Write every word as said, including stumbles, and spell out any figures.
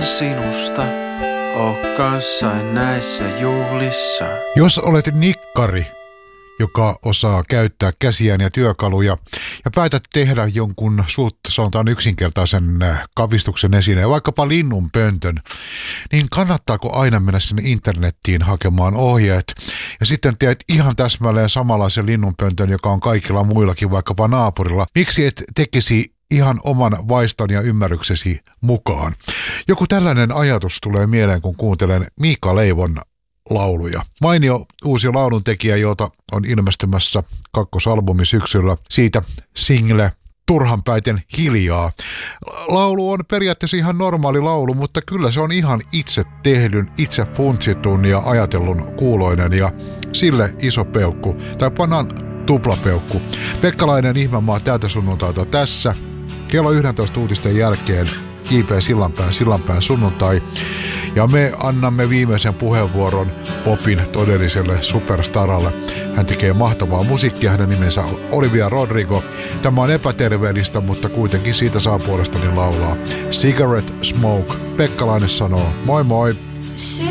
en sinusta oo kanssain näissä juhlissa. Jos olet nikkari, joka osaa käyttää käsiään ja työkaluja ja päätät tehdä jonkun suut, sanotaan yksinkertaisen kavistuksen esineen, vaikkapa linnunpöntön, niin kannattaako aina mennä sinne internettiin hakemaan ohjeet ja sitten teet ihan täsmälleen samanlaisen linnunpöntön, joka on kaikilla muillakin, vaikkapa naapurilla. Miksi et tekisi ihan oman vaiston ja ymmärryksesi mukaan? Joku tällainen ajatus tulee mieleen, kun kuuntelen Miika Leivon lauluja. Mainio uusi lauluntekijä, jota on ilmestymässä kakkosalbumi syksyllä. Siitä single Turhanpäiten hiljaa. Laulu on periaatteessa ihan normaali laulu, mutta kyllä se on ihan itse tehdyn, itse funtsitun ja ajatellun kuuloinen ja sille iso peukku. Tai pannaan tuplapeukku. Pekkalainen Ihmemaa täältä sunnuntaita tässä. Kello yksitoista uutisten jälkeen J P Sillanpään, Sillanpään sunnuntai. Ja me annamme viimeisen puheenvuoron popin todelliselle superstaralle. Hän tekee mahtavaa musiikkia, hänen nimensä on Olivia Rodrigo. Tämä on epäterveellistä, mutta kuitenkin siitä saa puolestani laulaa. Cigarette Smoke. Pekkalainen sanoo moi moi.